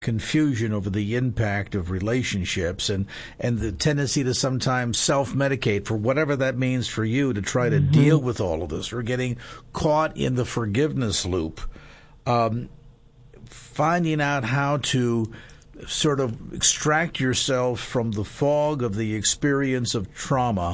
confusion over the impact of relationships and the tendency to sometimes self-medicate for whatever that means for you to try to deal with all of this, or getting caught in the forgiveness loop, finding out how to sort of extract yourself from the fog of the experience of trauma,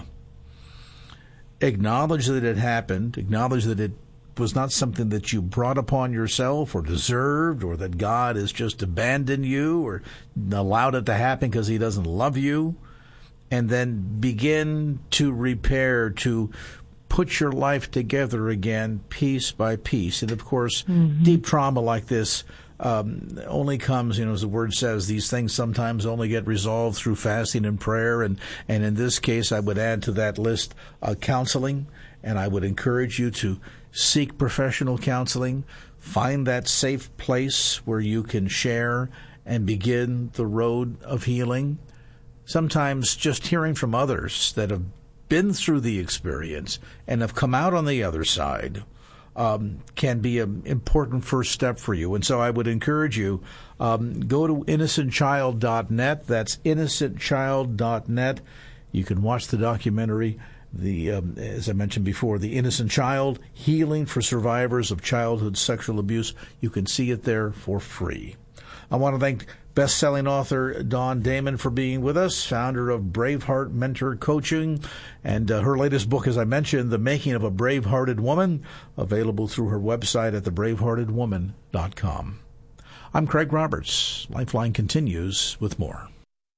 acknowledge that it happened, acknowledge that it was not something that you brought upon yourself or deserved, or that God has just abandoned you or allowed it to happen because he doesn't love you, and then begin to repair, to put your life together again piece by piece. And of course, deep trauma like this only comes, as the word says, these things sometimes only get resolved through fasting and prayer. And in this case, I would add to that list counseling, and I would encourage you to seek professional counseling. Find that safe place where you can share and begin the road of healing. Sometimes just hearing from others that have been through the experience and have come out on the other side can be an important first step for you. And so I would encourage you, go to innocentchild.net. That's innocentchild.net. You can watch the documentary, as I mentioned before, The Innocent Child, Healing for Survivors of Childhood Sexual Abuse. You can see it there for free. I want to thank best-selling author Dawn Damon for being with us, founder of Braveheart Mentor Coaching, and her latest book, as I mentioned, The Making of a Brave-Hearted Woman, available through her website at thebraveheartedwoman.com. I'm Craig Roberts. Lifeline continues with more.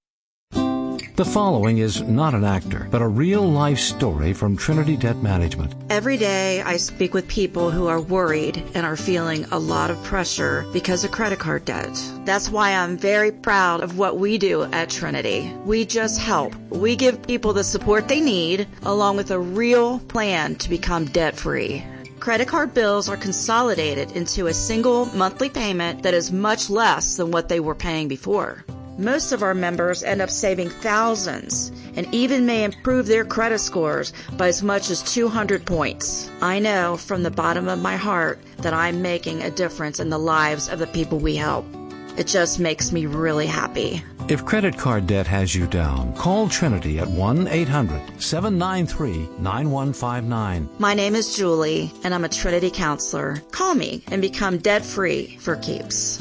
The following is not an actor, but a real-life story from Trinity Debt Management. Every day I speak with people who are worried and are feeling a lot of pressure because of credit card debt. That's why I'm very proud of what we do at Trinity. We just help. We give people the support they need, along with a real plan to become debt-free. Credit card bills are consolidated into a single monthly payment that is much less than what they were paying before. Most of our members end up saving thousands and even may improve their credit scores by as much as 200 points. I know from the bottom of my heart that I'm making a difference in the lives of the people we help. It just makes me really happy. If credit card debt has you down, call Trinity at 1-800-793-9159. My name is Julie, and I'm a Trinity counselor. Call me and become debt-free for keeps.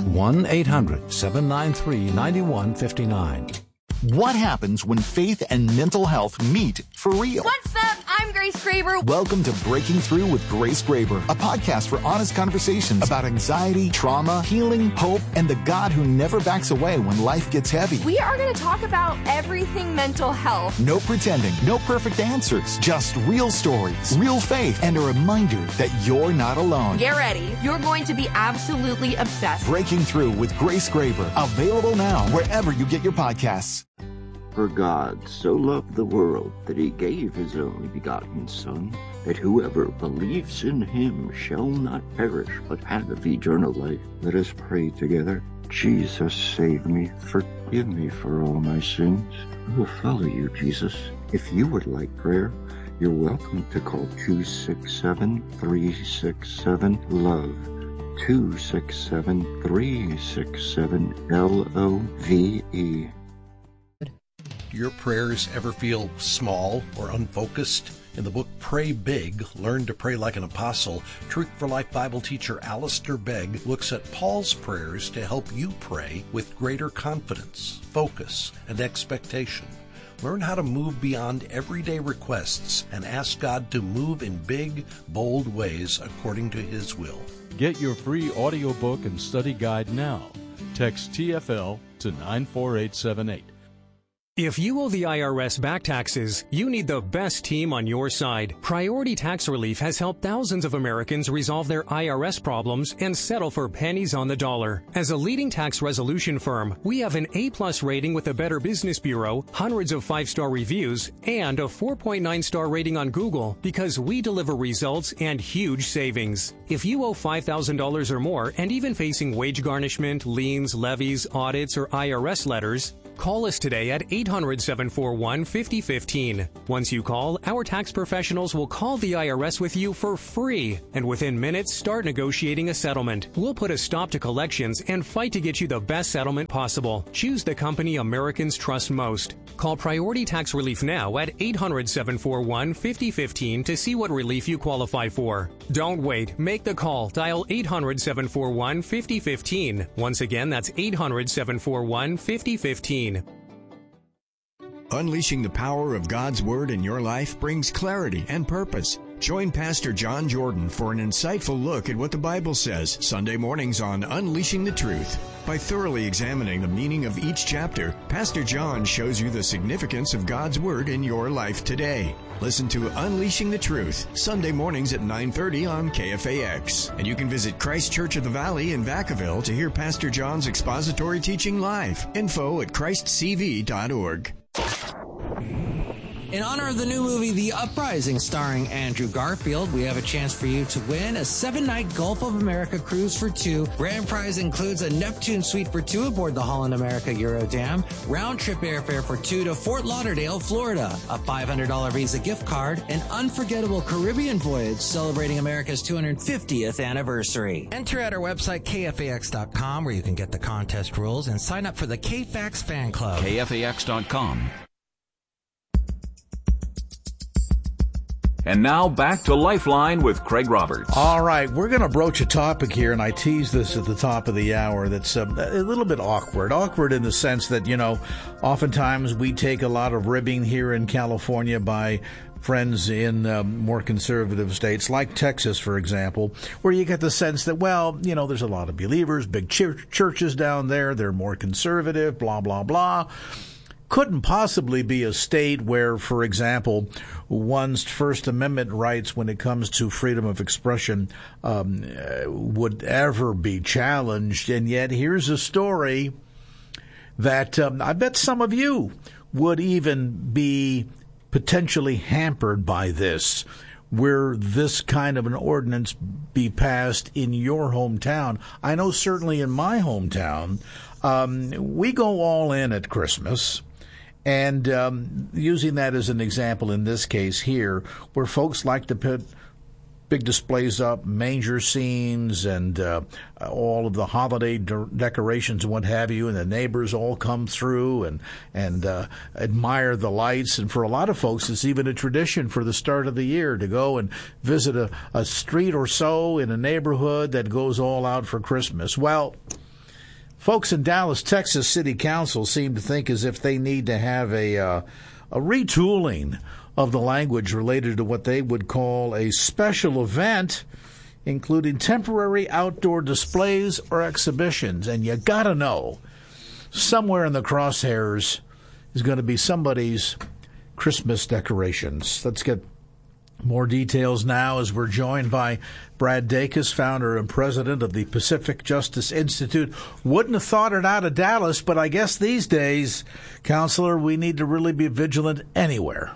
1-800-793-9159. What happens when faith and mental health meet for real? What's up? I'm Grace Graber. Welcome to Breaking Through with Grace Graber, a podcast for honest conversations about anxiety, trauma, healing, hope, and the God who never backs away when life gets heavy. We are going to talk about everything mental health. No pretending, no perfect answers, just real stories, real faith, and a reminder that you're not alone. Get ready. You're going to be absolutely obsessed. Breaking Through with Grace Graber, available now wherever you get your podcasts. For God so loved the world that he gave his only begotten Son, that whoever believes in him shall not perish, but have eternal life. Let us pray together. Jesus, save me. Forgive me for all my sins. I will follow you, Jesus. If you would like prayer, you're welcome to call 267-367-LOVE. 267-367-LOVE. Your prayers ever feel small or unfocused? In the book Pray Big, Learn to Pray Like an Apostle, Truth for Life Bible teacher Alistair Begg looks at Paul's prayers to help you pray with greater confidence, focus, and expectation. Learn how to move beyond everyday requests and ask God to move in big, bold ways according to His will. Get your free audiobook and study guide now. Text TFL to 94878. If you owe the IRS back taxes, you need the best team on your side. Priority Tax Relief has helped thousands of Americans resolve their IRS problems and settle for pennies on the dollar. As a leading tax resolution firm, we have an A+ rating with the Better Business Bureau, hundreds of 5-star reviews, and a 4.9-star rating on Google because we deliver results and huge savings. If you owe $5,000 or more and even facing wage garnishment, liens, levies, audits, or IRS letters, Call us today at 800-741-5015. Once you call, our tax professionals will call the IRS with you for free, and within minutes start negotiating a settlement. We'll put a stop to collections and fight to get you the best settlement possible. Choose the company Americans trust most. Call Priority Tax Relief now at 800-741-5015 to see what relief you qualify for. Don't wait. Make the call. Dial 800-741-5015. Once again, that's 800-741-5015. Unleashing the power of God's Word in your life brings clarity and purpose. Join Pastor John Jordan for an insightful look at what the Bible says Sunday mornings on Unleashing the Truth. By thoroughly examining the meaning of each chapter, Pastor John shows you the significance of God's Word in your life today. Listen to Unleashing the Truth, Sunday mornings at 9:30 on KFAX. And you can visit Christ Church of the Valley in Vacaville to hear Pastor John's expository teaching live. Info at christcv.org. In honor of the new movie, The Uprising, starring Andrew Garfield, we have a chance for you to win a 7-night Gulf of America cruise for two. Grand prize includes a Neptune suite for two aboard the Holland America Eurodam, round-trip airfare for two to Fort Lauderdale, Florida, a $500 Visa gift card, an unforgettable Caribbean voyage celebrating America's 250th anniversary. Enter at our website, KFAX.com, where you can get the contest rules and sign up for the KFAX fan club. KFAX.com. And now back to Lifeline with Craig Roberts. All right, we're going to broach a topic here, and I teased this at the top of the hour, that's a little bit awkward. Awkward in the sense that, oftentimes we take a lot of ribbing here in California by friends in more conservative states, like Texas, for example, where you get the sense that, there's a lot of believers, big churches down there, they're more conservative, blah, blah, blah. Couldn't possibly be a state where, for example, one's First Amendment rights when it comes to freedom of expression would ever be challenged. And yet here's a story that I bet some of you would even be potentially hampered by this, where this kind of an ordinance be passed in your hometown. I know certainly in my hometown, we go all in at Christmas. And using that as an example in this case here, where folks like to put big displays up, manger scenes, and all of the holiday decorations and what have you, and the neighbors all come through and admire the lights. And for a lot of folks, it's even a tradition for the start of the year to go and visit a street or so in a neighborhood that goes all out for Christmas. Well, folks in Dallas, Texas City Council seem to think as if they need to have a retooling of the language related to what they would call a special event, including temporary outdoor displays or exhibitions. And you got to know, somewhere in the crosshairs is going to be somebody's Christmas decorations. Let's get more details now as we're joined by Brad Dacus, founder and president of the Pacific Justice Institute. Wouldn't have thought it out of Dallas, but I guess these days, Counselor, we need to really be vigilant anywhere.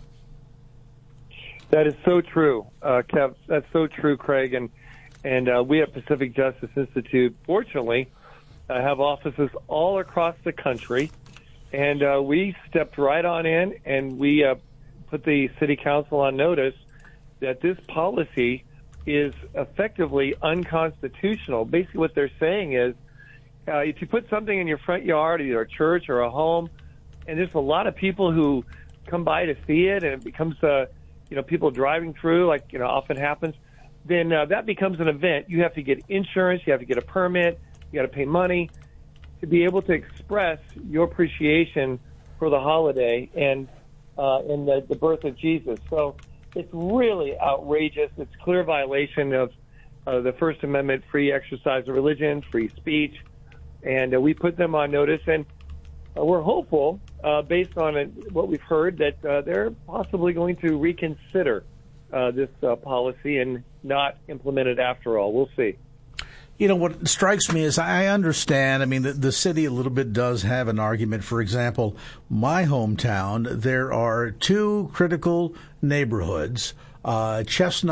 That is so true, Kev. That's so true, Craig. And we at Pacific Justice Institute, fortunately, have offices all across the country. And we stepped right on in, and we put the City Council on notice that this policy is effectively unconstitutional. Basically what they're saying is if you put something in your front yard, either a church or a home, and there's a lot of people who come by to see it, and it becomes, people driving through, like, often happens, then that becomes an event. You have to get insurance, you have to get a permit, you got to pay money to be able to express your appreciation for the holiday and in the birth of Jesus. So it's really outrageous. It's clear violation of the First Amendment, free exercise of religion, free speech. And we put them on notice. And we're hopeful, based on what we've heard, that they're possibly going to reconsider this policy and not implement it after all. We'll see. What strikes me is I understand, the city a little bit does have an argument. For example, my hometown, there are two critical neighborhoods, Chestnut,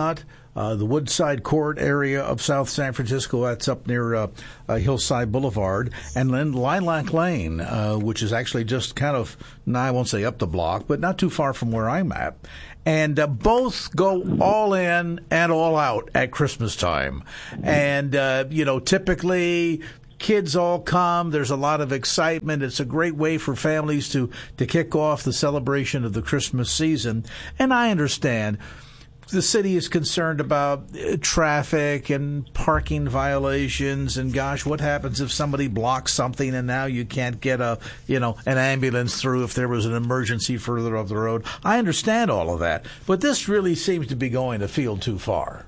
the Woodside Court area of South San Francisco. That's up near Hillside Boulevard. And then Lilac Lane, which is actually just kind of, I won't say up the block, but not too far from where I'm at. And both go all in and all out at Christmas time. And, typically kids all come. There's a lot of excitement. It's a great way for families to kick off the celebration of the Christmas season. And I understand the city is concerned about traffic and parking violations, and gosh, what happens if somebody blocks something and now you can't get an ambulance through if there was an emergency further up the road? I understand all of that, but this really seems to be going a field too far.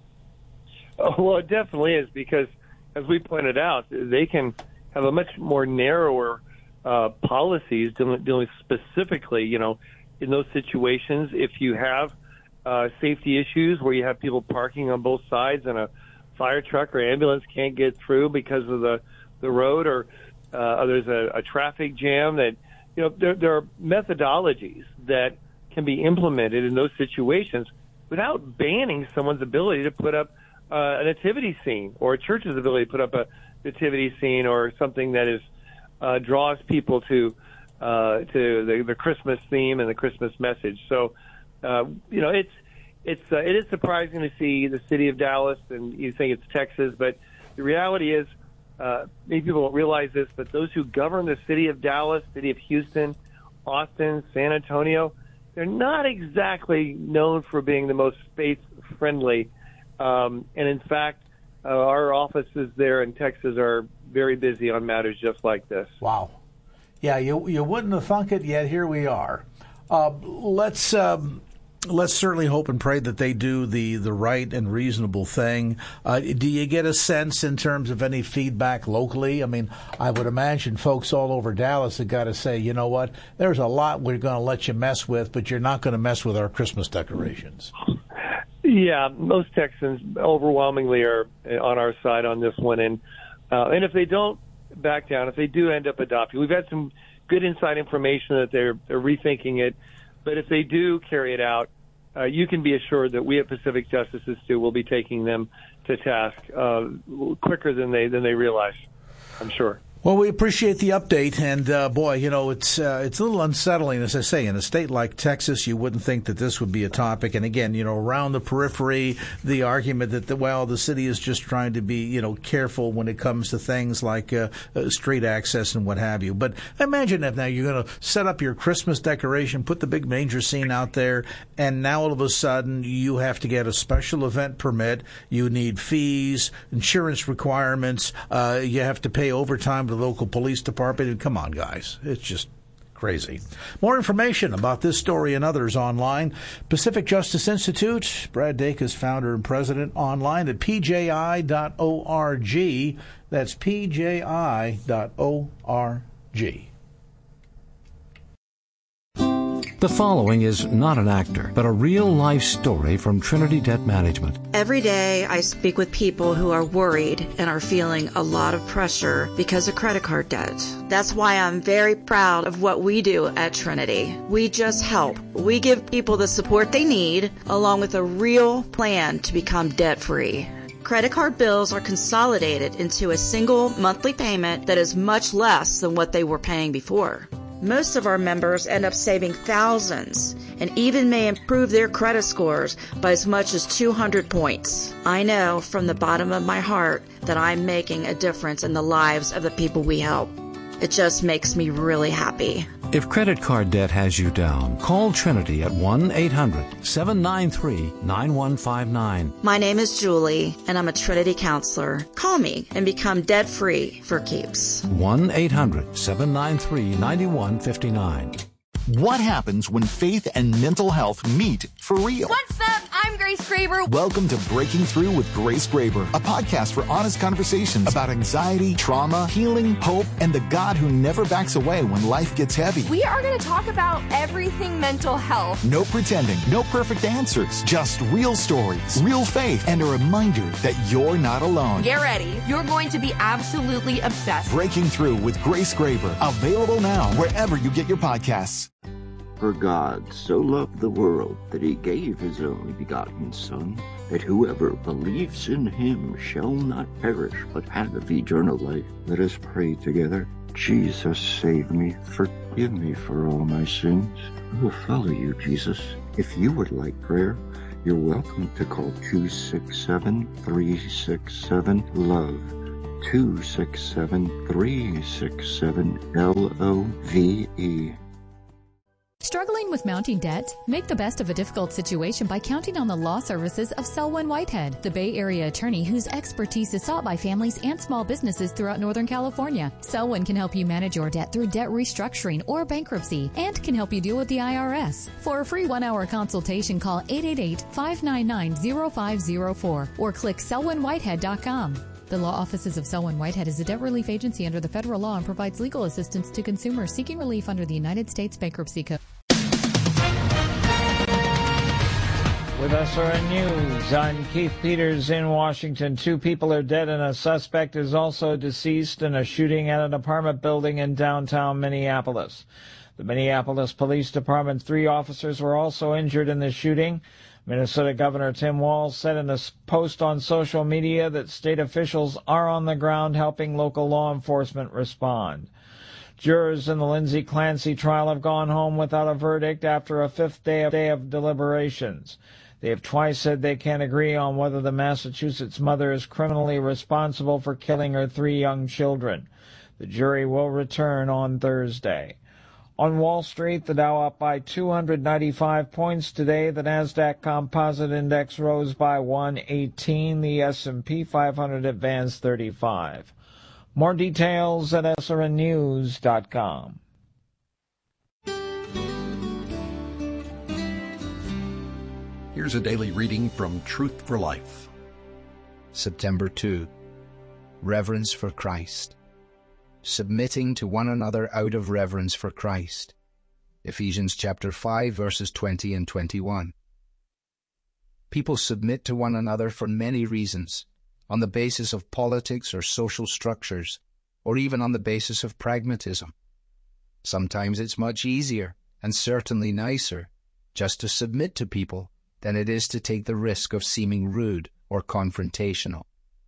Oh, well, it definitely is, because as we pointed out, they can have a much more narrower policies dealing specifically, in those situations. If you have safety issues where you have people parking on both sides and a fire truck or ambulance can't get through because of the road, or there's a traffic jam, that there are methodologies that can be implemented in those situations without banning someone's ability to put up a nativity scene, or a church's ability to put up a nativity scene, or something that is draws people to the Christmas theme and the Christmas message. So it is surprising to see the city of Dallas, and you think it's Texas, but the reality is, many people don't realize this, but those who govern the city of Dallas, city of Houston, Austin, San Antonio, they're not exactly known for being the most faith-friendly. And in fact, our offices there in Texas are very busy on matters just like this. Wow. Yeah, you wouldn't have thunk it, yet here we are. Let's certainly hope and pray that they do the right and reasonable thing. Do you get a sense in terms of any feedback locally? I mean, I would imagine folks all over Dallas have got to say, you know what, there's a lot we're going to let you mess with, but you're not going to mess with our Christmas decorations. Yeah, most Texans overwhelmingly are on our side on this one. And if they don't back down, if they do end up adopting, we've had some good inside information that they're rethinking it. But if they do carry it out, you can be assured that we at Pacific Justice Institute will be taking them to task quicker than they realize, I'm sure. Well, we appreciate the update, and it's a little unsettling, as I say. In a state like Texas, you wouldn't think that this would be a topic. And again, around the periphery, the argument that the city is just trying to be careful when it comes to things like street access and what have you. But imagine if now you're going to set up your Christmas decoration, put the big manger scene out there, and now all of a sudden you have to get a special event permit. You need fees, insurance requirements. You have to pay overtime to the local police department. And come on, guys. It's just crazy. More information about this story and others online. Pacific Justice Institute. Brad Dacus is founder and president, online at pji.org. That's pji.org. The following is not an actor, but a real-life story from Trinity Debt Management. Every day I speak with people who are worried and are feeling a lot of pressure because of credit card debt. That's why I'm very proud of what we do at Trinity. We just help. We give people the support they need, along with a real plan to become debt-free. Credit card bills are consolidated into a single monthly payment that is much less than what they were paying before. Most of our members end up saving thousands and even may improve their credit scores by as much as 200 points. I know from the bottom of my heart that I'm making a difference in the lives of the people we help. It just makes me really happy. If credit card debt has you down, call Trinity at 1-800-793-9159. My name is Julie, and I'm a Trinity counselor. Call me and become debt-free for keeps. 1-800-793-9159. What happens when faith and mental health meet for real? What's up? I'm Grace Graber. Welcome to Breaking Through with Grace Graber, a podcast for honest conversations about anxiety, trauma, healing, hope, and the God who never backs away when life gets heavy. We are going to talk about everything mental health. No pretending, no perfect answers, just real stories, real faith, and a reminder that you're not alone. Get ready. You're going to be absolutely obsessed. Breaking Through with Grace Graber, available now wherever you get your podcasts. For God so loved the world that he gave his only begotten Son, that whoever believes in him shall not perish but have eternal life. Let us pray together. Jesus, save me. Forgive me for all my sins. I will follow you, Jesus. If you would like prayer, you're welcome to call 267-367-LOVE. 267-367-LOVE. Struggling with mounting debt? Make the best of a difficult situation by counting on the law services of Selwyn Whitehead, the Bay Area attorney whose expertise is sought by families and small businesses throughout Northern California. Selwyn can help you manage your debt through debt restructuring or bankruptcy and can help you deal with the IRS. For a free 1-hour consultation, call 888-599-0504 or click selwynwhitehead.com. The law offices of Selwyn Whitehead is a debt relief agency under the federal law and provides legal assistance to consumers seeking relief under the United States Bankruptcy Code. With SRN News, I'm Keith Peters in Washington. 2 people are dead and a suspect is also deceased in a shooting at an apartment building in downtown Minneapolis. The Minneapolis Police Department's 3 officers were also injured in the shooting. Minnesota Governor Tim Walz said in a post on social media that state officials are on the ground helping local law enforcement respond. Jurors in the Lindsay Clancy trial have gone home without a verdict after a 5th day of deliberations. They have twice said they can't agree on whether the Massachusetts mother is criminally responsible for killing her 3 young children. The jury will return on Thursday. On Wall Street, the Dow up by 295 points today. The Nasdaq Composite Index rose by 118. The S&P 500 advanced 35. More details at srnnews.com. Here's a daily reading from Truth for Life. September 2. Reverence for Christ. Submitting to one another out of reverence for Christ. Ephesians chapter 5 verses 20 and 21. People submit to one another for many reasons, on the basis of politics or social structures, or even on the basis of pragmatism. Sometimes it's much easier, and certainly nicer, just to submit to people than it is to take the risk of seeming rude or confrontational.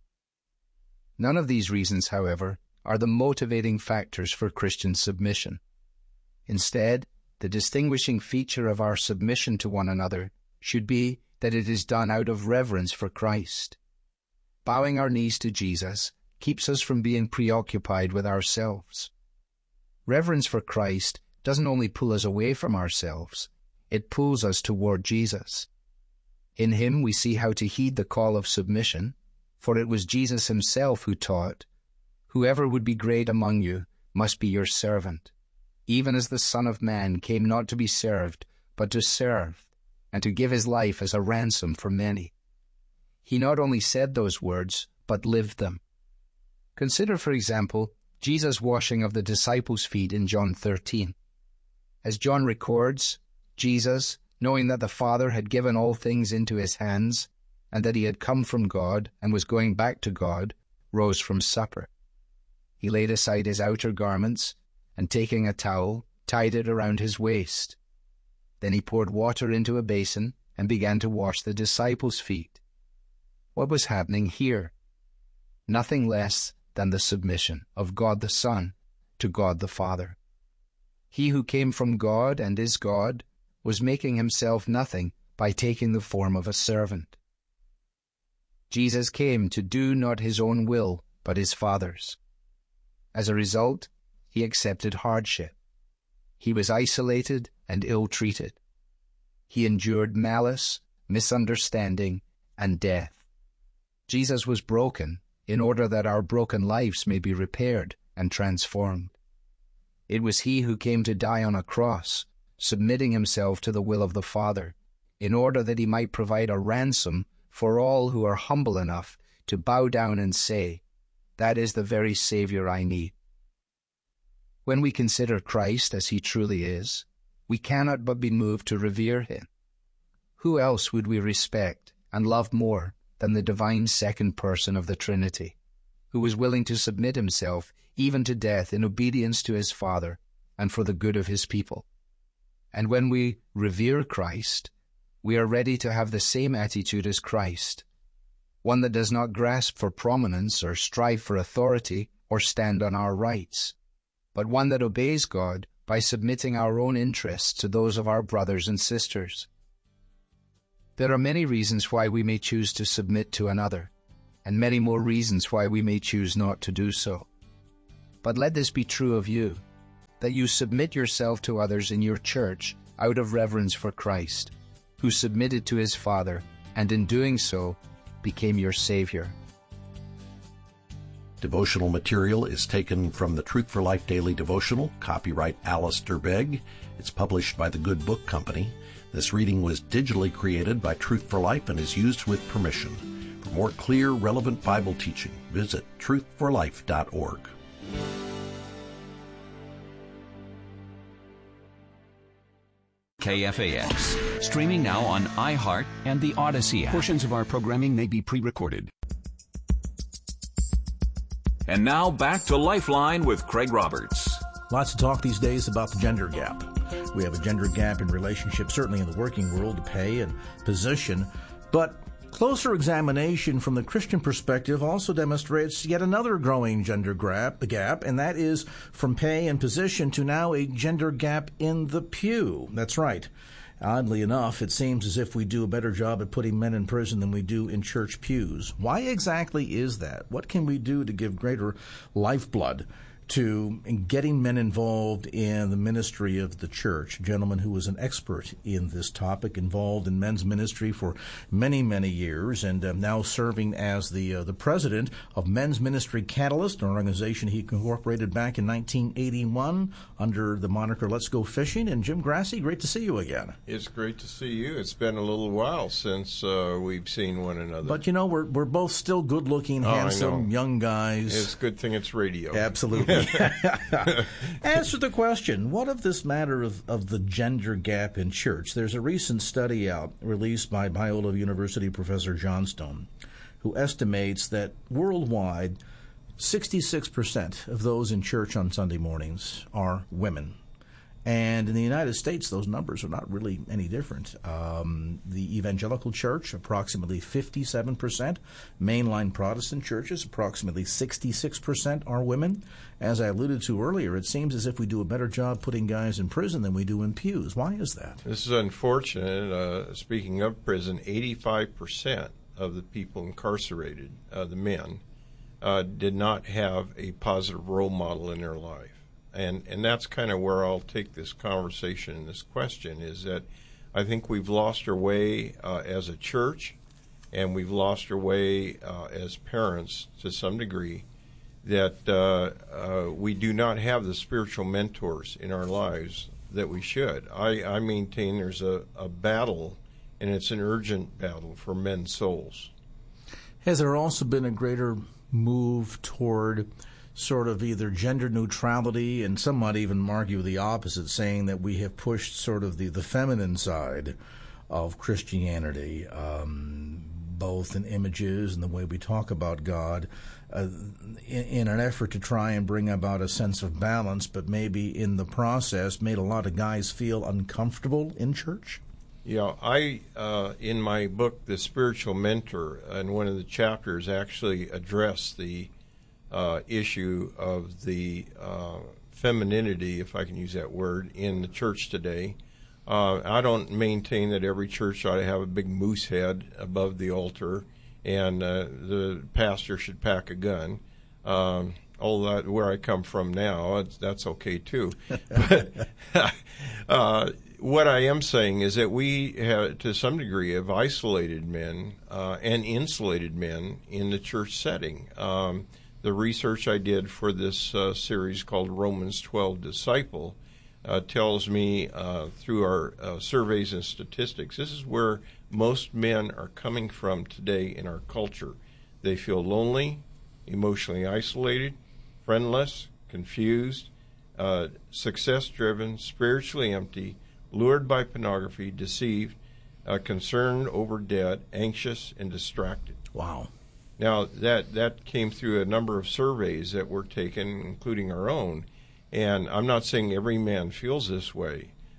None of these reasons, however, are the motivating factors for Christian submission. Instead, the distinguishing feature of our submission to one another should be that it is done out of reverence for Christ. Bowing our knees to Jesus keeps us from being preoccupied with ourselves. Reverence for Christ doesn't only pull us away from ourselves, it pulls us toward Jesus. In him we see how to heed the call of submission, for it was Jesus himself who taught, "Whoever would be great among you must be your servant, even as the Son of Man came not to be served, but to serve, and to give his life as a ransom for many." He not only said those words, but lived them. Consider, for example, Jesus' washing of the disciples' feet in John 13. As John records, Jesus, knowing that the Father had given all things into his hands, and that he had come from God and was going back to God, rose from supper. He laid aside his outer garments, and taking a towel, tied it around his waist. Then he poured water into a basin and began to wash the disciples' feet. What was happening here? Nothing less than the submission of God the Son to God the Father. He who came from God and is God was making himself nothing by taking the form of a servant. Jesus came to do not his own will, but his Father's. As a result, he accepted hardship. He was isolated and ill-treated. He endured malice, misunderstanding, and death. Jesus was broken in order that our broken lives may be repaired and transformed. It was he who came to die on a cross, submitting himself to the will of the Father, in order that he might provide a ransom for all who are humble enough to bow down and say, "That is the very Savior I need." When we consider Christ as he truly is, we cannot but be moved to revere him. Who else would we respect and love more than the divine second person of the Trinity, who was willing to submit himself even to death in obedience to his Father and for the good of his people? And when we revere Christ, we are ready to have the same attitude as Christ, one that does not grasp for prominence or strive for authority or stand on our rights, but one that obeys God by submitting our own interests to those of our brothers and sisters. There are many reasons why we may choose to submit to another, and many more reasons why we may choose not to do so. But let this be true of you, that you submit yourself to others in your church out of reverence for Christ, who submitted to his Father, and in doing so, became your Savior. Devotional material is taken from the Truth for Life Daily Devotional, copyright Alistair Begg. It's published by the Good Book Company. This reading was digitally created by Truth for Life and is used with permission. For more clear, relevant Bible teaching, visit truthforlife.org. KFAX, streaming now on iHeart and the Odyssey app. Portions of our programming may be pre-recorded. And now back to Lifeline with Craig Roberts. Lots of talk these days about the gender gap. We have a gender gap in relationships, certainly in the working world, pay and position. But closer examination from the Christian perspective also demonstrates yet another growing gender gap, and that is from pay and position to now a gender gap in the pew. That's right. Oddly enough, it seems as if we do a better job at putting men in prison than we do in church pews. Why exactly is that? What can we do to give greater lifeblood to getting men involved in the ministry of the church? A gentleman who was an expert in this topic, involved in men's ministry for many, many years, and now serving as the president of Men's Ministry Catalyst, an organization he incorporated back in 1981 under the moniker Let's Go Fishing. And Jim Grassi, great to see you again. It's great to see you. It's been a little while since we've seen one another. But, you know, we're both still good-looking, handsome, young guys. It's a good thing it's radio. Absolutely. Answer the question, what of this matter of the gender gap in church? There's a recent study out released by Biola University professor Johnstone, who estimates that worldwide 66% of those in church on Sunday mornings are women. And in the United States, those numbers are not really any different. The evangelical church, approximately 57%. Mainline Protestant churches, approximately 66% are women. As I alluded to earlier, it seems as if we do a better job putting guys in prison than we do in pews. Why is that? This is unfortunate. Speaking of prison, 85% of the people incarcerated, the men, did not have a positive role model in their life. And that's kind of where I'll take this conversation and this question, is that I think we've lost our way as a church, and we've lost our way as parents to some degree, that we do not have the spiritual mentors in our lives that we should. I maintain there's a battle, and it's an urgent battle for men's souls. Has there also been a greater move toward sort of either gender neutrality, and some might even argue the opposite, saying that we have pushed sort of the feminine side of Christianity, both in images and the way we talk about God, in an effort to try and bring about a sense of balance, but maybe in the process made a lot of guys feel uncomfortable in church? Yeah, I, in my book, The Spiritual Mentor, in one of the chapters actually addressed the issue of the femininity, if I can use that word, in the church today. I don't maintain that every church ought to have a big moose head above the altar and the pastor should pack a gun. Although where I come from now, that's okay too. But what I am saying is that we have, to some degree, have isolated men and insulated men in the church setting. The research I did for this series called Romans 12 Disciple tells me through our surveys and statistics, this is where most men are coming from today in our culture. They feel lonely, emotionally isolated, friendless, confused, success-driven, spiritually empty, lured by pornography, deceived, concerned over debt, anxious, and distracted. Wow. Now, that came through a number of surveys that were taken, including our own, and I'm not saying every man feels this way,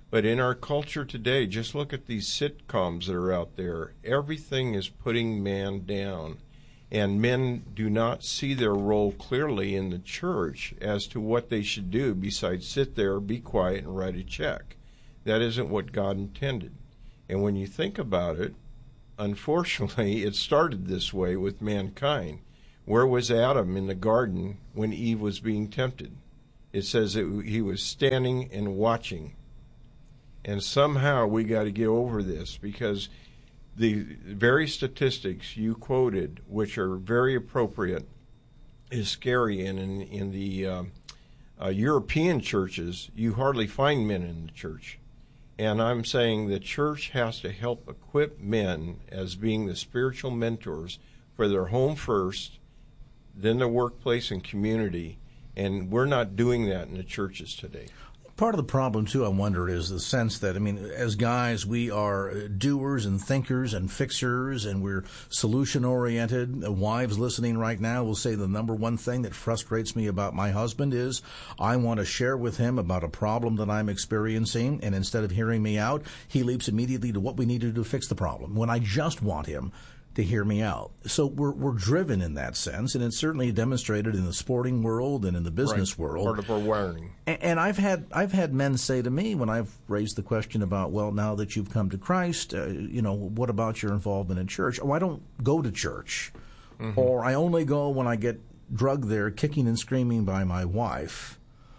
But in our culture today, just look at these sitcoms that are out there. Everything is putting man down. And men do not see their role clearly in the church as to what they should do besides sit there, be quiet, and write a check. That isn't what God intended. And when you think about it, unfortunately, it started this way with mankind. Where was Adam in the garden when Eve was being tempted? It says that he was standing and watching. And somehow we got to get over this, because the very statistics you quoted, which are very appropriate, is scary. And in the European churches, you hardly find men in the church. And I'm saying the church has to help equip men as being the spiritual mentors for their home first, then the workplace and community. And we're not doing that in the churches today. Part of the problem, too, I wonder, is the sense that, as guys, we are doers and thinkers and fixers, and we're solution-oriented. Wives listening right now will say the number one thing that frustrates me about my husband is I want to share with him about a problem that I'm experiencing, and instead of hearing me out, he leaps immediately to what we need to do to fix the problem, when I just want him to hear me out. So we're driven in that sense, and it's certainly demonstrated in the sporting world and in the business world. Part of our wiring. And I've had men say to me when I've raised the question about, well, now that you've come to Christ, what about your involvement in church? Oh, I don't go to church, or I only go when I get drugged there, kicking and screaming by my wife.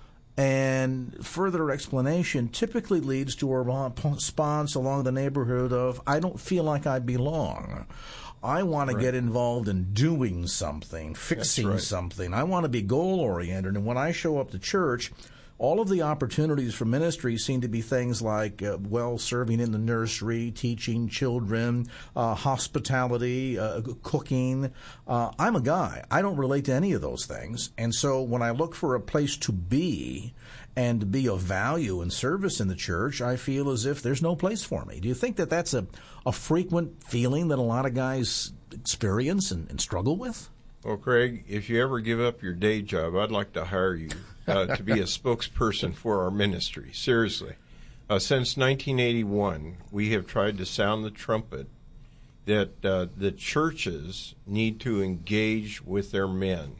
And further explanation typically leads to a response along the neighborhood of, I don't feel like I belong. I want to get involved in doing something, fixing something. I want to be goal-oriented. And when I show up to church, all of the opportunities for ministry seem to be things like, serving in the nursery, teaching children, hospitality, cooking. I'm a guy. I don't relate to any of those things. And so when I look for a place to be and to be of value and service in the church, I feel as if there's no place for me. Do you think that that's a frequent feeling that a lot of guys experience and struggle with? Well, Craig, if you ever give up your day job, I'd like to hire you to be a spokesperson for our ministry. Seriously. Since 1981, we have tried to sound the trumpet that the churches need to engage with their men.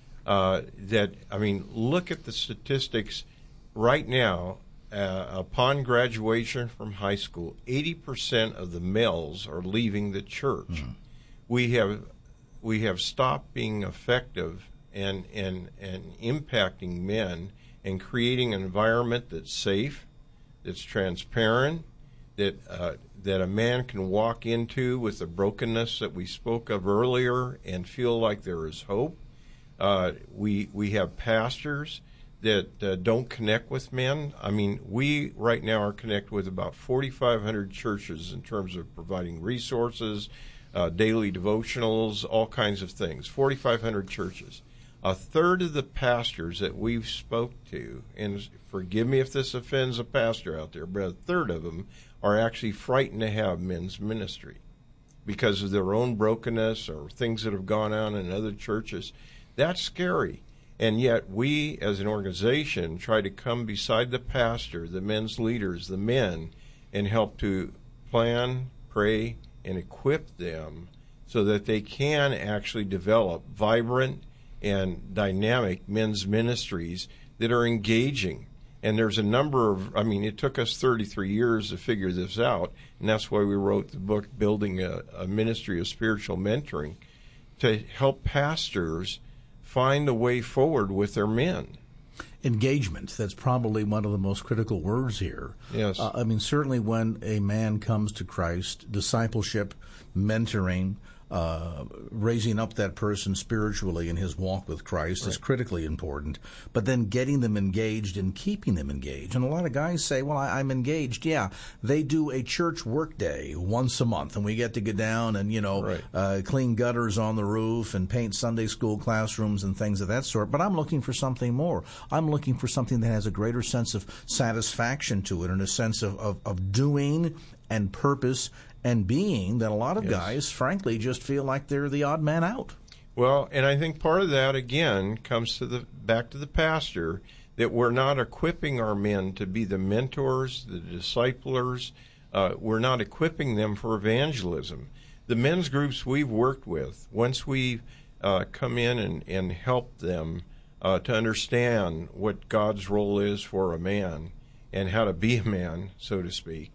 Look at the statistics right now. Upon graduation from high school, 80% of the males are leaving the church. We have stopped being effective and impacting men and creating an environment that's safe, that's transparent, that a man can walk into with the brokenness that we spoke of earlier and feel like there is hope. We have pastors that don't connect with men. We right now are connected with about 4,500 churches in terms of providing resources, daily devotionals, all kinds of things. 4,500 churches. A third of the pastors that we've spoke to, and forgive me if this offends a pastor out there, but a third of them are actually frightened to have men's ministry because of their own brokenness or things that have gone on in other churches. That's scary. And yet we, as an organization, try to come beside the pastor, the men's leaders, the men, and help to plan, pray, and equip them so that they can actually develop vibrant and dynamic men's ministries that are engaging. And there's a number of, it took us 33 years to figure this out, and that's why we wrote the book, Building a Ministry of Spiritual Mentoring, to help pastors find a way forward with their men. Engagement, that's probably one of the most critical words here. Yes. Certainly when a man comes to Christ, discipleship, mentoring, raising up that person spiritually in his walk with Christ is critically important. But then getting them engaged and keeping them engaged. And a lot of guys say, well, I'm engaged. Yeah, they do a church work day once a month, and we get to go down and, clean gutters on the roof and paint Sunday school classrooms and things of that sort. But I'm looking for something more. I'm looking for something that has a greater sense of satisfaction to it and a sense of doing and purpose and being that a lot of guys, frankly, just feel like they're the odd man out. Well, and I think part of that, again, comes back to the pastor, that we're not equipping our men to be the mentors, the disciplers. We're not equipping them for evangelism. The men's groups we've worked with, once we come in and help them to understand what God's role is for a man and how to be a man, so to speak,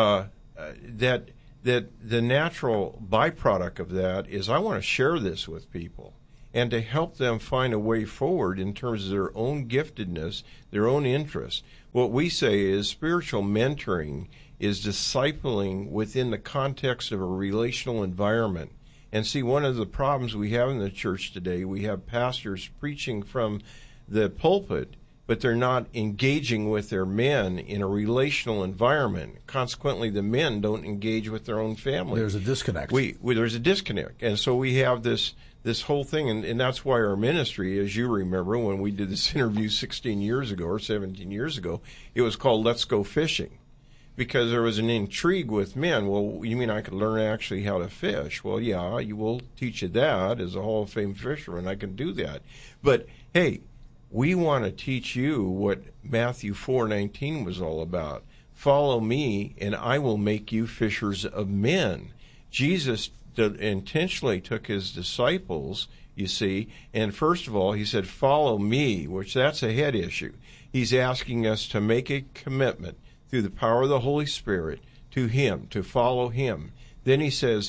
that the natural byproduct of that is I want to share this with people and to help them find a way forward in terms of their own giftedness, their own interests. What we say is spiritual mentoring is discipling within the context of a relational environment. And see, one of the problems we have in the church today, we have pastors preaching from the pulpit, but they're not engaging with their men in a relational environment. Consequently, the men don't engage with their own family. There's a disconnect. There's a disconnect. And so we have this whole thing, and that's why our ministry, as you remember, when we did this interview 16 years ago or 17 years ago, it was called Let's Go Fishing. Because there was an intrigue with men. Well, you mean I could learn actually how to fish? Well, yeah, you will teach you that as a Hall of Fame fisherman. I can do that. But, hey, we want to teach you what Matthew 4:19 was all about. Follow me, and I will make you fishers of men. Jesus intentionally took his disciples, you see, and first of all, he said, follow me, which that's a head issue. He's asking us to make a commitment through the power of the Holy Spirit to him, to follow him. Then he says,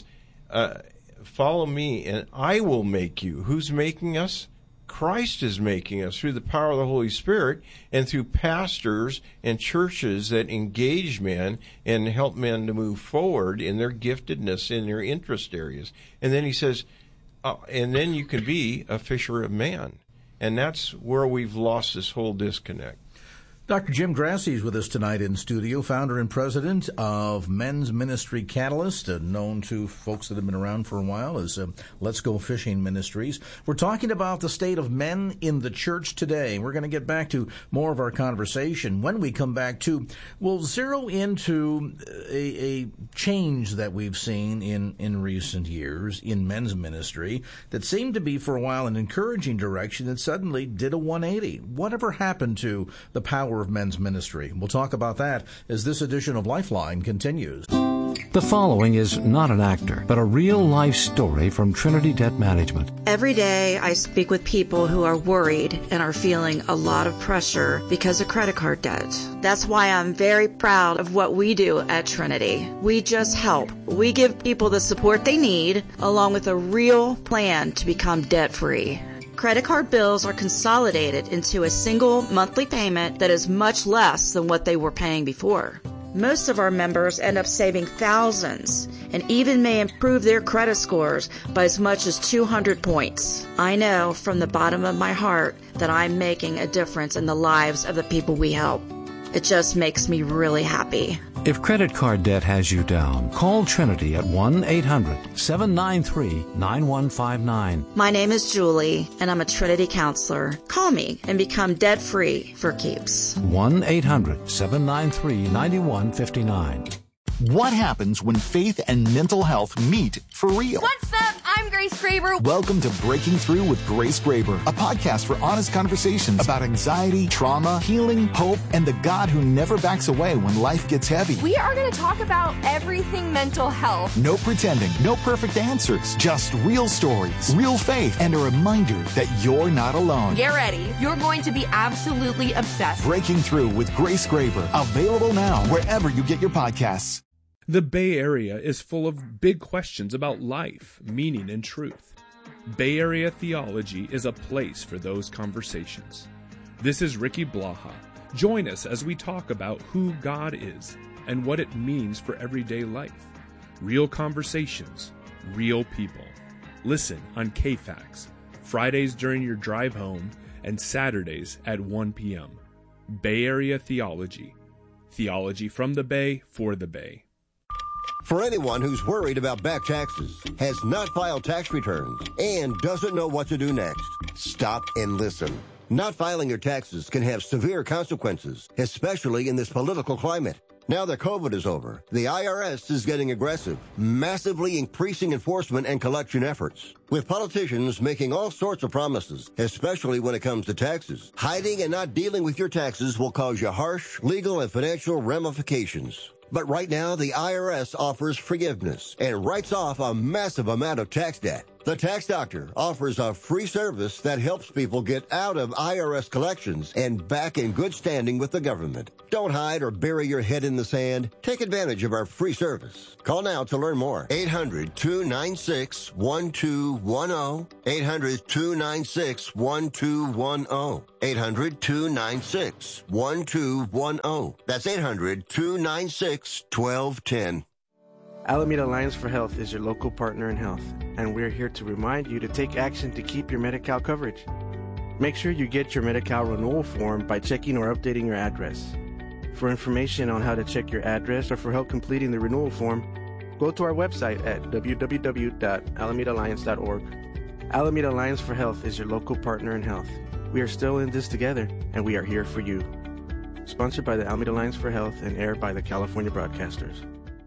follow me, and I will make you. Who's making us? Christ is making us through the power of the Holy Spirit and through pastors and churches that engage men and help men to move forward in their giftedness, in their interest areas. And then he says, and then you can be a fisher of man. And that's where we've lost this whole disconnect. Dr. Jim Grassi is with us tonight in studio, founder and president of Men's Ministry Catalyst, known to folks that have been around for a while as Let's Go Fishing Ministries. We're talking about the state of men in the church today. We're going to get back to more of our conversation when we come back to, we'll zero into a change that we've seen in recent years in men's ministry that seemed to be for a while an encouraging direction that suddenly did a 180. Whatever happened to the power of men's ministry? We'll talk about that as this edition of Lifeline continues. The following is not an actor, but a real-life story from Trinity Debt Management. Every day I speak with people who are worried and are feeling a lot of pressure because of credit card debt. That's why I'm very proud of what we do at Trinity. We just help. We give people the support they need, along with a real plan to become debt-free. Credit card bills are consolidated into a single monthly payment that is much less than what they were paying before. Most of our members end up saving thousands and even may improve their credit scores by as much as 200 points. I know from the bottom of my heart that I'm making a difference in the lives of the people we help. It just makes me really happy. If credit card debt has you down, call Trinity at 1-800-793-9159. My name is Julie, and I'm a Trinity counselor. Call me and become debt-free for keeps. 1-800-793-9159. What happens when faith and mental health meet for real? What's up? I'm Grace Graber. Welcome to Breaking Through with Grace Graber, a podcast for honest conversations about anxiety, trauma, healing, hope, and the God who never backs away when life gets heavy. We are going to talk about everything mental health. No pretending, no perfect answers, just real stories, real faith, and a reminder that you're not alone. Get ready. You're going to be absolutely obsessed. Breaking Through with Grace Graber, available now wherever you get your podcasts. The Bay Area is full of big questions about life, meaning, and truth. Bay Area Theology is a place for those conversations. This is Ricky Blaha. Join us as we talk about who God is and what it means for everyday life. Real conversations, real people. Listen on KFAX, Fridays during your drive home and Saturdays at 1 p.m. Bay Area Theology. Theology from the Bay for the Bay. For anyone who's worried about back taxes, has not filed tax returns, and doesn't know what to do next, stop and listen. Not filing your taxes can have severe consequences, especially in this political climate. Now that COVID is over, the IRS is getting aggressive, massively increasing enforcement and collection efforts. With politicians making all sorts of promises, especially when it comes to taxes. Hiding and not dealing with your taxes will cause you harsh legal and financial ramifications. But right now, the IRS offers forgiveness and writes off a massive amount of tax debt. The Tax Doctor offers a free service that helps people get out of IRS collections and back in good standing with the government. Don't hide or bury your head in the sand. Take advantage of our free service. Call now to learn more. 800-296-1210. 800-296-1210. 800-296-1210. That's 800-296-1210. Alameda Alliance for Health is your local partner in health, and we're here to remind you to take action to keep your Medi-Cal coverage. Make sure you get your Medi-Cal renewal form by checking or updating your address. For information on how to check your address or for help completing the renewal form, go to our website at www.alamedaalliance.org. Alameda Alliance for Health is your local partner in health. We are still in this together, and we are here for you. Sponsored by the Alameda Alliance for Health and aired by the California Broadcasters.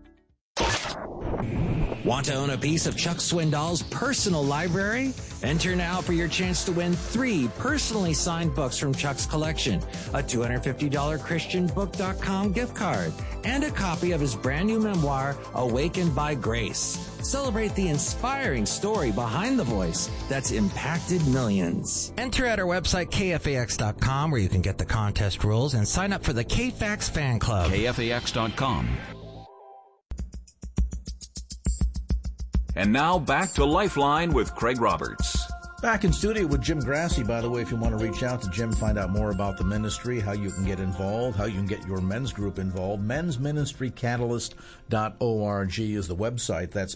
Want to own a piece of Chuck Swindoll's personal library? Enter now for your chance to win 3 personally signed books from Chuck's collection, a $250 ChristianBook.com gift card, and a copy of his brand new memoir, Awakened by Grace. Celebrate the inspiring story behind the voice that's impacted millions. Enter at our website, KFAX.com, where you can get the contest rules and sign up for the KFAX fan club. KFAX.com. And now back to Lifeline with Craig Roberts. Back in studio with Jim Grassi, by the way, if you want to reach out to Jim, find out more about the ministry, how you can get involved, how you can get your men's group involved. mensministrycatalyst.org is the website. That's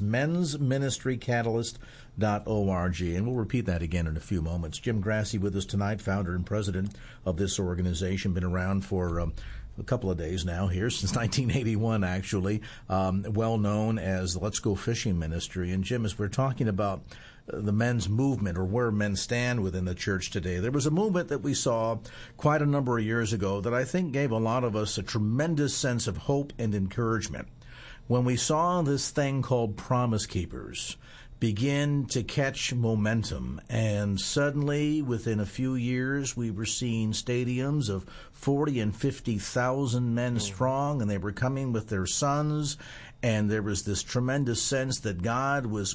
mensministrycatalyst.org. And we'll repeat that again in a few moments. Jim Grassi with us tonight, founder and president of this organization, been around for a couple of days now here, since 1981, actually, well known as the Let's Go Fishing Ministry. And Jim, as we're talking about the men's movement, or where men stand within the church today, there was a movement that we saw quite a number of years ago that I think gave a lot of us a tremendous sense of hope and encouragement. When we saw this thing called Promise Keepers begin to catch momentum, and suddenly within a few years we were seeing stadiums of 40 and 50,000 men strong, and they were coming with their sons, and there was this tremendous sense that God was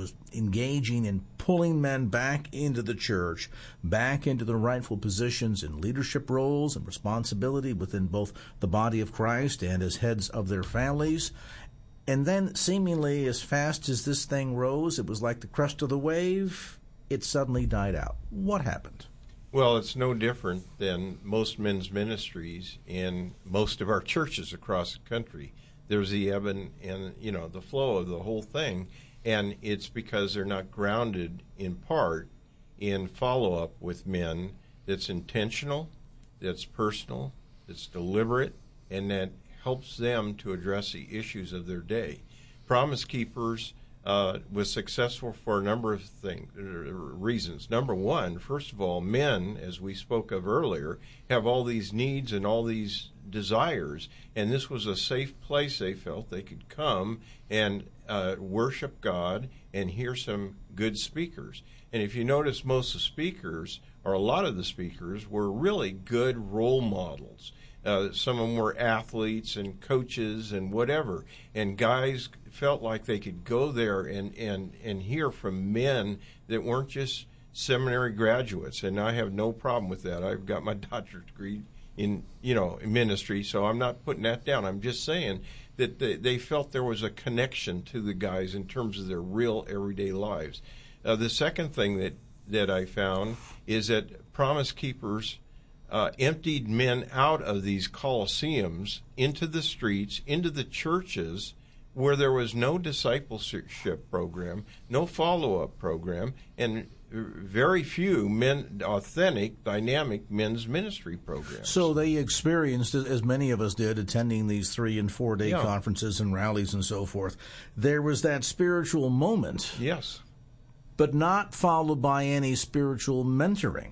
engaging in pulling men back into the church, back into the rightful positions in leadership roles and responsibility within both the body of Christ and as heads of their families. And then, seemingly as fast as this thing rose, it was like the crest of the wave, it suddenly died out. What happened? Well, it's no different than most men's ministries in most of our churches across the country. There's the ebb and the flow of the whole thing, and it's because they're not grounded in part in follow-up with men that's intentional, that's personal, that's deliberate, and that helps them to address the issues of their day. Promise Keepers was successful for a number of reasons. Number one, first of all, men, as we spoke of earlier, have all these needs and all these desires, and this was a safe place they felt they could come and worship God and hear some good speakers. And if you notice, most of the speakers, or a lot of the speakers, were really good role models. Some of them were athletes and coaches and whatever, and guys felt like they could go there and hear from men that weren't just seminary graduates. And I have no problem with that. I've got my doctorate degree in ministry, so I'm not putting that down. I'm just saying that they felt there was a connection to the guys in terms of their real everyday lives. The second thing that I found is that Promise Keepers emptied men out of these coliseums into the streets, into the churches, where there was no discipleship program, no follow-up program, and very few authentic, dynamic men's ministry programs. So they experienced, as many of us did, attending these 3- and 4-day conferences and rallies and so forth. There was that spiritual moment. Yes. But not followed by any spiritual mentoring.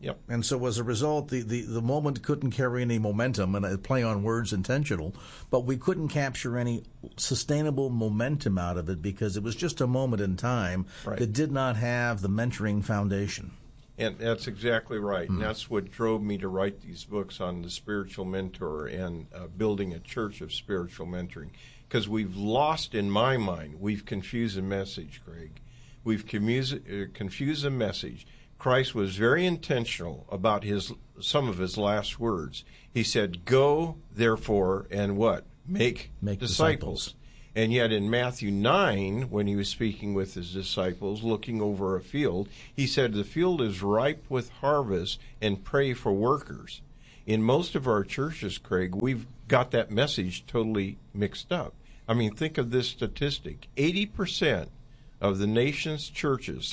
Yep. And so as a result, the moment couldn't carry any momentum, and I play on words intentional, but we couldn't capture any sustainable momentum out of it because it was just a moment in time that did not have the mentoring foundation. And that's exactly right. And that's what drove me to write these books on the spiritual mentor and building a church of spiritual mentoring. Because we've lost, in my mind, we've confused the message, Greg. We've confused the message. Christ was very intentional about some of his last words. He said, "Go, therefore, and what? Make disciples." And yet in Matthew 9, when he was speaking with his disciples, looking over a field, he said, "The field is ripe with harvest, and pray for workers." In most of our churches, Craig, we've got that message totally mixed up. I mean, think of this statistic. 80% of the nation's churches,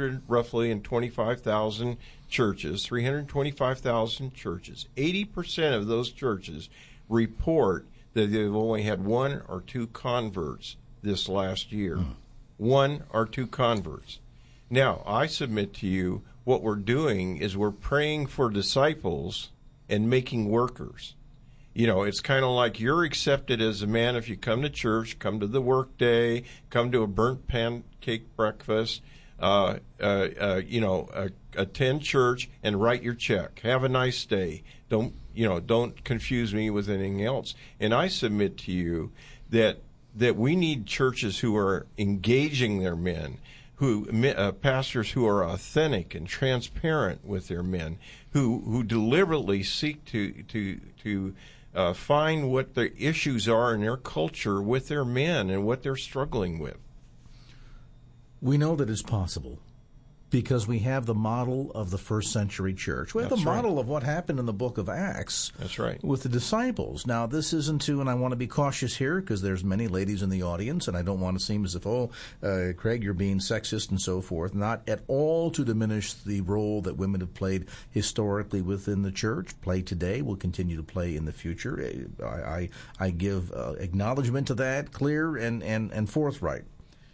325,000 churches, 80% of those churches report that they've only had one or two converts this last year. One or two converts. Now, I submit to you, what we're doing is we're praying for disciples and making workers. You know, it's kind of like you're accepted as a man if you come to church, come to the work day, come to a burnt pancake breakfast, attend church and write your check. Have a nice day. Don't confuse me with anything else. And I submit to you that we need churches who are engaging their men, pastors who are authentic and transparent with their men, who deliberately seek to find what the issues are in their culture with their men and what they're struggling with. We know that it's possible because we have the model of the first century church. We have the model of what happened in the book of Acts. That's right. With the disciples. Now, this isn't and I want to be cautious here because there's many ladies in the audience, and I don't want to seem as if, Craig, you're being sexist and so forth. Not at all to diminish the role that women have played historically within the church, play today, will continue to play in the future. I give acknowledgement to that, clear and forthright.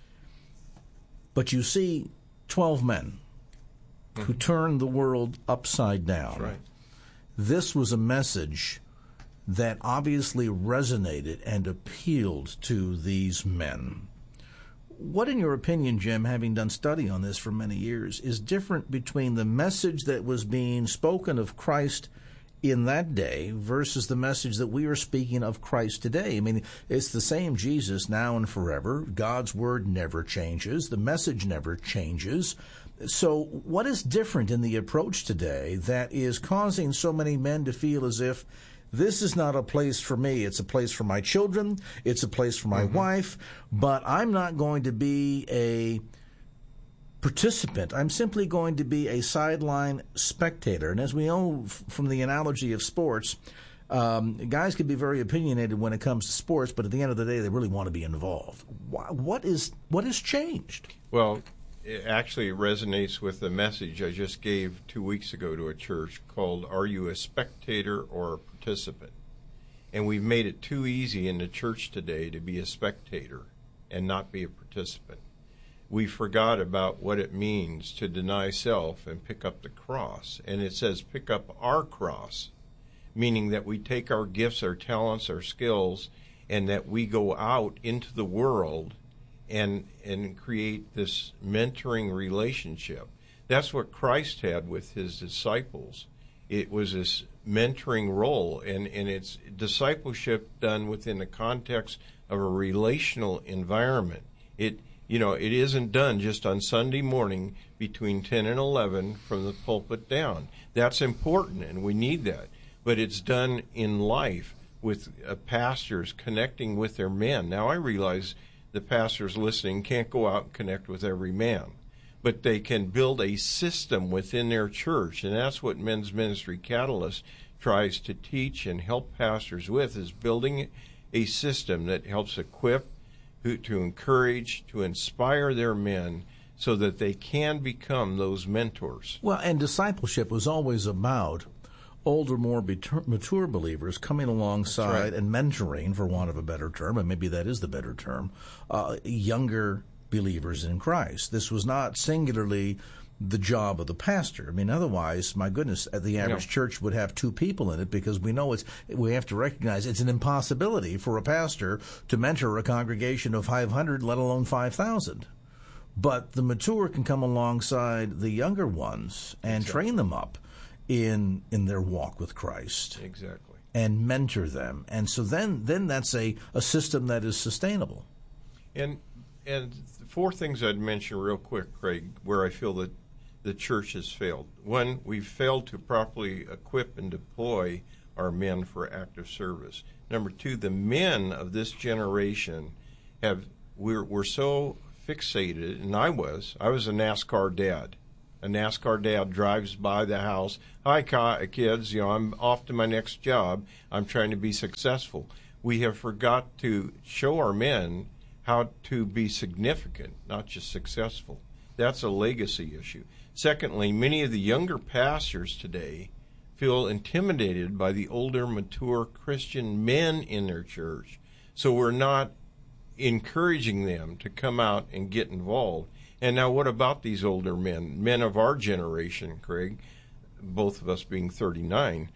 But you see 12 men who turned the world upside down. That's right. This was a message that obviously resonated and appealed to these men. What, in your opinion, Jim, having done study on this for many years, is different between the message that was being spoken of Christ in that day versus the message that we are speaking of Christ today? I mean, it's the same Jesus now and forever. God's word never changes. The message never changes. So what is different in the approach today that is causing so many men to feel as if this is not a place for me, it's a place for my children, it's a place for my wife, but I'm not going to be a participant. I'm simply going to be a sideline spectator. And as we know from the analogy of sports, guys can be very opinionated when it comes to sports, but at the end of the day, they really want to be involved. What has changed? Well, it actually resonates with the message I just gave 2 weeks ago to a church called, "Are you a spectator or a participant?" And we've made it too easy in the church today to be a spectator and not be a participant. We forgot about what it means to deny self and pick up the cross. And it says pick up our cross, meaning that we take our gifts, our talents, our skills, and that we go out into the world and create this mentoring relationship. That's what Christ had with his disciples. It was this mentoring role, and it's discipleship done within the context of a relational environment. It isn't done just on Sunday morning between 10 and 11 from the pulpit down. That's important, and we need that. But it's done in life with pastors connecting with their men. Now, I realize the pastors listening can't go out and connect with every man, but they can build a system within their church, and that's what Men's Ministry Catalyst tries to teach and help pastors with, is building a system that helps equip, to encourage, to inspire their men so that they can become those mentors. Well, and discipleship was always about older, more mature believers coming alongside and mentoring, for want of a better term, and maybe that is the better term, younger believers in Christ. This was not singularly the job of the pastor. I mean, otherwise, my goodness, the average church would have 2 people in it, because we know we have to recognize it's an impossibility for a pastor to mentor a congregation of 500, let alone 5,000. But the mature can come alongside the younger ones and train them up in their walk with Christ. Exactly. And mentor them. And so then that's a system that is sustainable. And 4 things I'd mention real quick, Craig, where I feel that the church has failed. 1, we've failed to properly equip and deploy our men for active service. Number 2, the men of this generation we're so fixated, and I was a NASCAR dad. A NASCAR dad drives by the house. Hi, kids, I'm off to my next job. I'm trying to be successful. We have forgot to show our men how to be significant, not just successful. That's a legacy issue. Secondly, many of the younger pastors today feel intimidated by the older, mature Christian men in their church. So we're not encouraging them to come out and get involved. And now what about these older men of our generation, Craig, both of us being 39,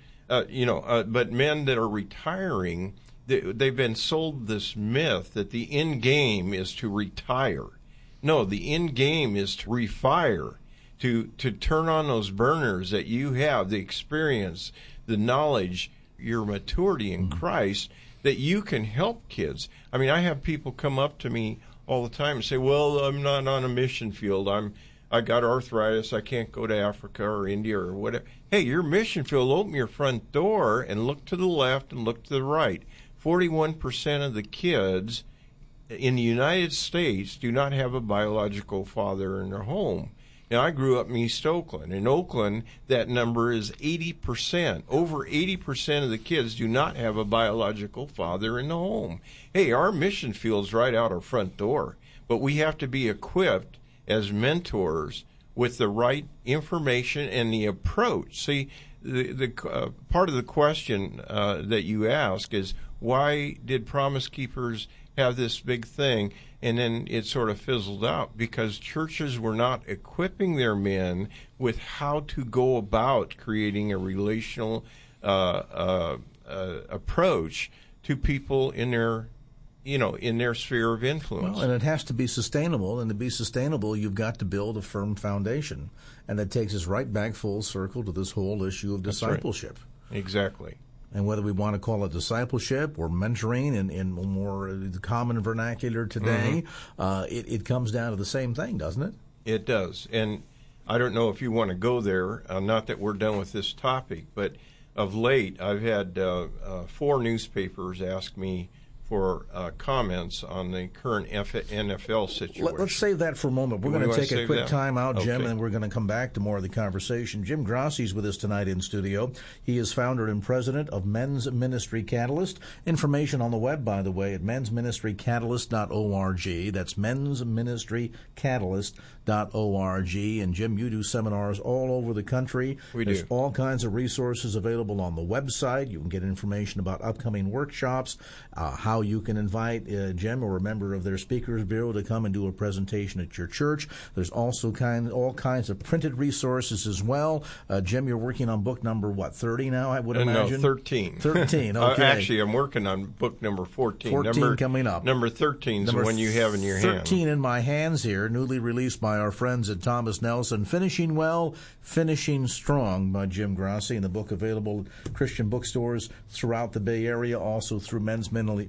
but men that are retiring, they've been sold this myth that the end game is to retire. No, the end game is to refire, to turn on those burners that you have, the experience, the knowledge, your maturity in Christ, that you can help kids. I mean, I have people come up to me all the time and say, well, I'm not on a mission field. I got arthritis. I can't go to Africa or India or whatever. Hey, your mission field, open your front door and look to the left and look to the right. 41% of the kids in the United States do not have a biological father in their home. Now, I grew up in East Oakland. In Oakland, that number is 80%. Over 80% of the kids do not have a biological father in the home. Hey, our mission field's right out our front door, but we have to be equipped as mentors with the right information and the approach. See, the part of the question that you ask is, why did Promise Keepers have this big thing? And then it sort of fizzled out because churches were not equipping their men with how to go about creating a relational approach to people in their sphere of influence. Well, and it has to be sustainable, and to be sustainable, you've got to build a firm foundation. And that takes us right back full circle to this whole issue of discipleship. Right. Exactly. And whether we want to call it discipleship or mentoring in more common vernacular today, it comes down to the same thing, doesn't it? It does. And I don't know if you want to go there, not that we're done with this topic, but of late I've had 4 newspapers ask me for comments on the current NFL situation. Let's save that for a moment. We're going to take a quick time out, Jim, okay, and we're going to come back to more of the conversation. Jim Grassi is with us tonight in studio. He is founder and president of Men's Ministry Catalyst. Information on the web, by the way, at mensministrycatalyst.org. That's mensministrycatalyst.org. And, Jim, you do seminars all over the country. There's all kinds of resources available on the website. You can get information about upcoming workshops, how you can invite Jim or a member of their speakers bureau to come and do a presentation at your church. There's also all kinds of printed resources as well. Jim, you're working on book number, 30 now, I would imagine? No, 13. 13, okay. Actually, I'm working on book number 14. 14 coming up. Number 13 is the one you have in your hand. 13 in my hands here, newly released by our friends at Thomas Nelson. Finishing Well, Finishing Strong by Jim Grassi, and the book available at Christian bookstores throughout the Bay Area, also through Men's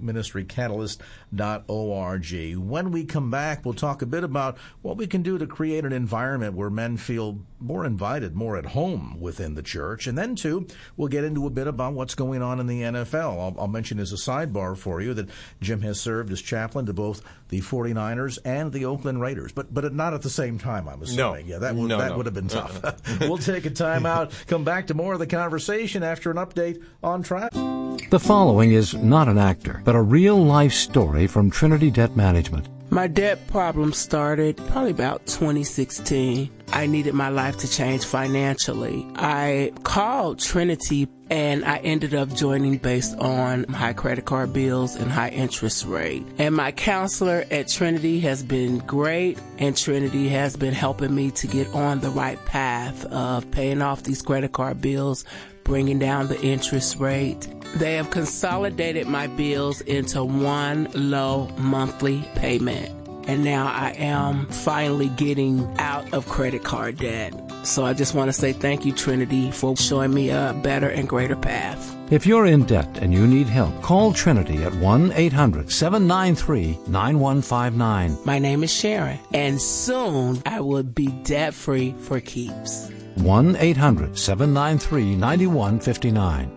Ministrycatalyst.org. When we come back, we'll talk a bit about what we can do to create an environment where men feel more invited, more at home within the church. And then, too, we'll get into a bit about what's going on in the NFL. I'll mention as a sidebar for you that Jim has served as chaplain to both the 49ers and the Oakland Raiders, but not at the same time, I'm assuming. No. Yeah, that would have been tough. We'll take a time out, come back to more of the conversation after an update on track. The following is not an actor, but a real-life story from Trinity Debt Management. My debt problem started probably about 2016. I needed my life to change financially. I called Trinity and I ended up joining based on high credit card bills and high interest rate. And my counselor at Trinity has been great, and Trinity has been helping me to get on the right path of paying off these credit card bills, bringing down the interest rate. They have consolidated my bills into one low monthly payment. And now I am finally getting out of credit card debt. So I just want to say thank you, Trinity, for showing me a better and greater path. If you're in debt and you need help, call Trinity at 1-800-793-9159. My name is Sharon, and soon I will be debt-free for keeps. 1-800-793-9159.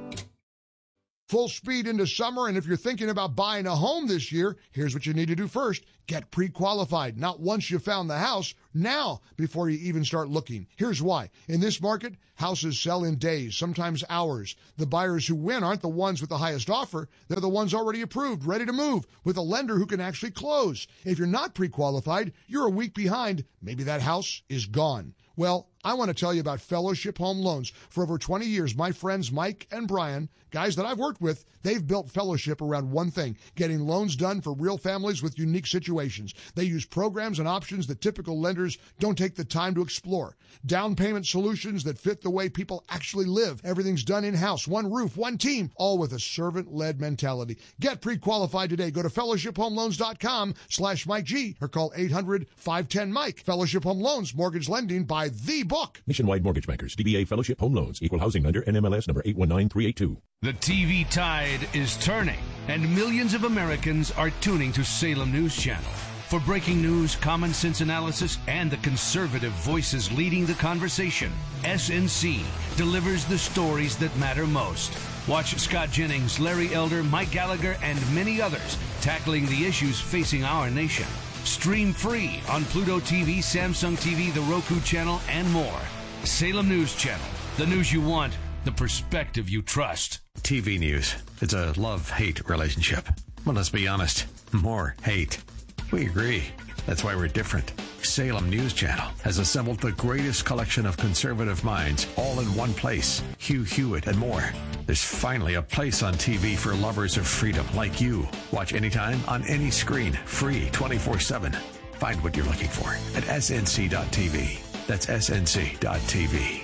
Full speed into summer, and if you're thinking about buying a home this year, here's what you need to do first. Get pre-qualified, not once you found the house, now before you even start looking. Here's why. In this market, houses sell in days, sometimes hours. The buyers who win aren't the ones with the highest offer. They're the ones already approved, ready to move, with a lender who can actually close. If you're not pre-qualified, you're a week behind. Maybe that house is gone. Well, I want to tell you about Fellowship Home Loans. For over 20 years, my friends Mike and Brian, guys that I've worked with, they've built Fellowship around one thing, getting loans done for real families with unique situations. They use programs and options that typical lenders don't take the time to explore. Down payment solutions that fit the way people actually live. Everything's done in-house, one roof, one team, all with a servant-led mentality. Get pre-qualified today. Go to fellowshiphomeloans.com/Mike G or call 800-510-MIKE. Fellowship Home Loans, mortgage lending by the book. Nationwide Mortgage Bankers, DBA Fellowship Home Loans, Equal Housing Lender, NMLS number 819382. The TV tide is turning, and millions of Americans are tuning to Salem News Channel. For breaking news, common sense analysis, and the conservative voices leading the conversation, SNC delivers the stories that matter most. Watch Scott Jennings, Larry Elder, Mike Gallagher, and many others tackling the issues facing our nation. Stream free on Pluto TV, Samsung TV, the Roku channel, and more. Salem News Channel. The news you want, the perspective you trust. TV news. It's a love-hate relationship. Well, let's be honest. More hate. We agree. That's why we're different. Salem News Channel has assembled the greatest collection of conservative minds all in one place. Hugh Hewitt and more. There's finally a place on TV for lovers of freedom like you. Watch anytime on any screen. Free 24/7. Find what you're looking for at snc.tv. That's snc.tv.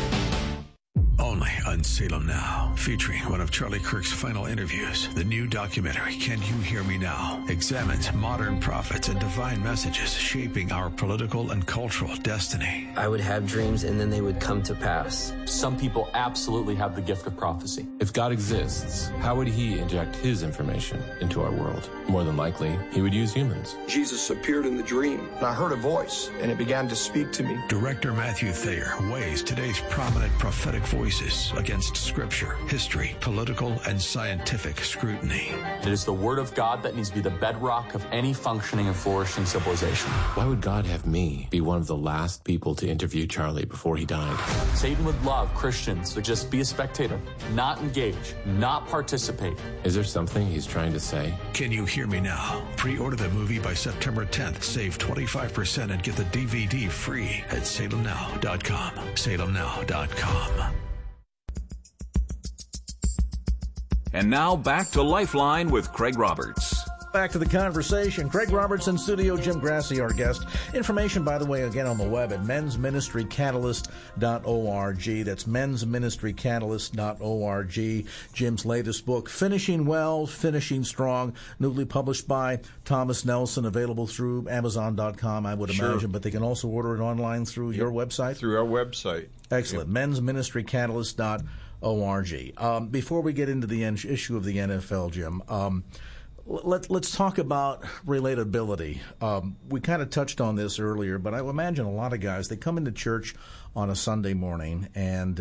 Only on Salem Now, featuring one of Charlie Kirk's final interviews. The new documentary, Can You Hear Me Now?, examines modern prophets and divine messages shaping our political and cultural destiny. I would have dreams and then they would come to pass. Some people absolutely have the gift of prophecy. If God exists, how would he inject his information into our world? More than likely, he would use humans. Jesus appeared in the dream, and I heard a voice, and it began to speak to me. Director Matthew Thayer weighs today's prominent prophetic voices against scripture, history, political, and scientific scrutiny. It is the word of God that needs to be the bedrock of any functioning and flourishing civilization. Why would God have me be one of the last people to interview Charlie before he died? Satan would love Christians to just be a spectator, not engage, not participate. Is there something he's trying to say? Can You Hear Me Now? Pre-order the movie by September 10th. Save 25% and get the DVD free at salemnow.com. salemnow.com. And now back to Lifeline with Craig Roberts. Back to the conversation. Craig Roberts in studio, Jim Grassi, our guest. Information, by the way, again on the web at mensministrycatalyst.org. That's mensministrycatalyst.org. Jim's latest book, Finishing Well, Finishing Strong, newly published by Thomas Nelson, available through Amazon.com, I would imagine, but they can also order it online through your website? Through our website. Excellent. Mensministrycatalyst.org. Before we get into the issue of the NFL, Jim, let's talk about relatability. We kind of touched on this earlier, but I would imagine a lot of guys, they come into church on a Sunday morning, and,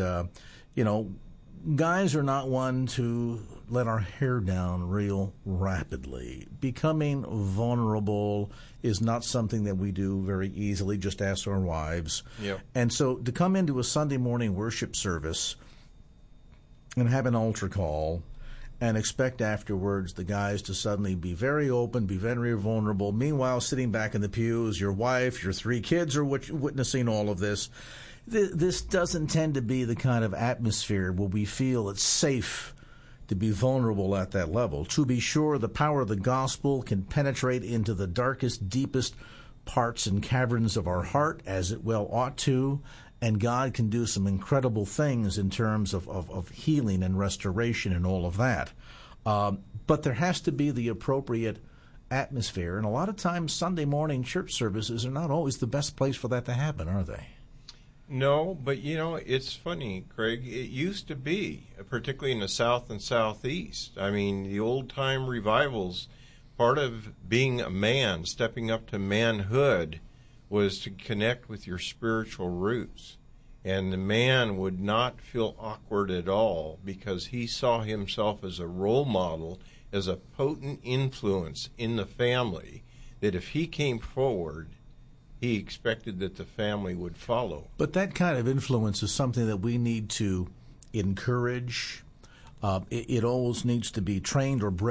guys are not one to let our hair down real rapidly. Becoming vulnerable is not something that we do very easily. Just ask our wives. Yep. And so to come into a Sunday morning worship service and have an altar call and expect afterwards the guys to suddenly be very open, be very vulnerable. Meanwhile, sitting back in the pews, your wife, your 3 kids are witnessing all of this. This doesn't tend to be the kind of atmosphere where we feel it's safe to be vulnerable at that level. To be sure, the power of the gospel can penetrate into the darkest, deepest parts and caverns of our heart, as it well ought to, and God can do some incredible things in terms of healing and restoration and all of that. But there has to be the appropriate atmosphere, and a lot of times Sunday morning church services are not always the best place for that to happen, are they? No, but it's funny, Craig. It used to be, particularly in the South and Southeast. I mean, the old-time revivals, part of being a man, stepping up to manhood, was to connect with your spiritual roots. And the man would not feel awkward at all because he saw himself as a role model, as a potent influence in the family, that if he came forward, he expected that the family would follow. But that kind of influence is something that we need to encourage. It always needs to be trained or bred